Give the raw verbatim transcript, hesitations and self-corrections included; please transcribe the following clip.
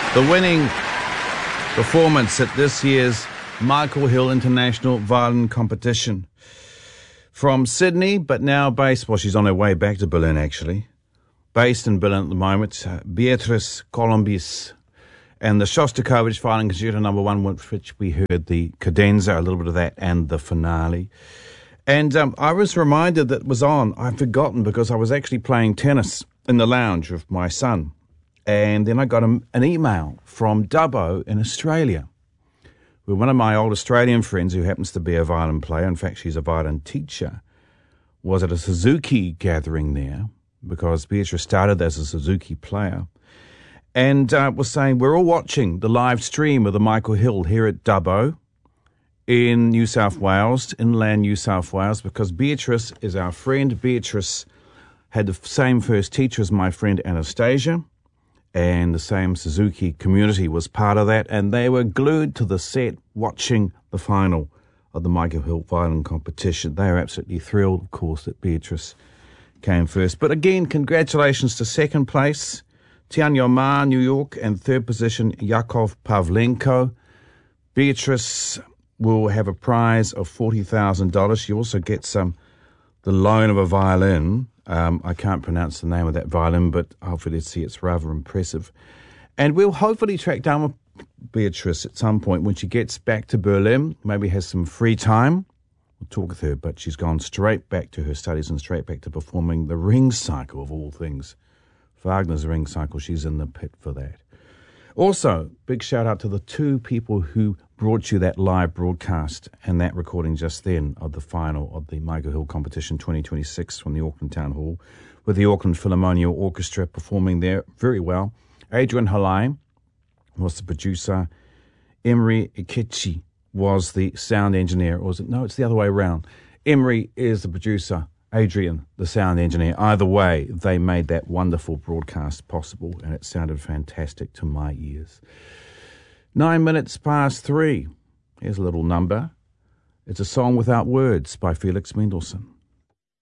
The winning performance at this year's Michael Hill International Violin Competition. From Sydney, but now based, well, she's on her way back to Berlin, actually. Based in Berlin at the moment, uh, Beatrice Colombis. And the Shostakovich Violin Concerto Number One, which we heard the cadenza, a little bit of that, and the finale. And um, I was reminded that it was on. I'd forgotten because I was actually playing tennis in the lounge with my son. And then I got a, an email from Dubbo in Australia, where one of my old Australian friends, who happens to be a violin player, in fact she's a violin teacher, was at a Suzuki gathering there, because Beatrice started as a Suzuki player, and uh, was saying, we're all watching the live stream of the Michael Hill here at Dubbo in New South Wales, inland New South Wales, because Beatrice is our friend. Beatrice had the same first teacher as my friend Anastasia, and the same Suzuki community was part of that, and they were glued to the set watching the final of the Michael Hill Violin Competition. They were absolutely thrilled, of course, that Beatrice came first. But again, congratulations to second place, Tianya Ma, New York, and third position, Yakov Pavlenko. Beatrice will have a prize of forty thousand dollars. She also gets um, the loan of a violin. Um, I can't pronounce the name of that violin, but hopefully see it's rather impressive. And we'll hopefully track down Beatrice at some point when she gets back to Berlin, maybe has some free time. We'll talk with her, but she's gone straight back to her studies and straight back to performing the Ring Cycle of all things. Wagner's Ring Cycle, she's in the pit for that. Also, big shout out to the two people who brought you that live broadcast and that recording just then of the final of the Michael Hill Competition twenty twenty-six from the Auckland Town Hall, with the Auckland Philharmonia Orchestra performing there very well. Adrian Halai was the producer. Emery Ikechi was the sound engineer. Or was it? No, it's the other way around. Emery is the producer. Adrian, the sound engineer. Either way, they made that wonderful broadcast possible, and it sounded fantastic to my ears. Nine minutes past three. Here's a little number. It's a song without words by Felix Mendelssohn.